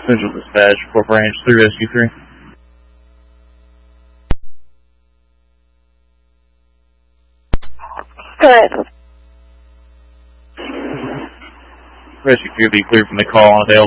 Central Dispatch, Fort Branch 3 Rescue 3. Go ahead. Rescue 3 will be cleared from the call on available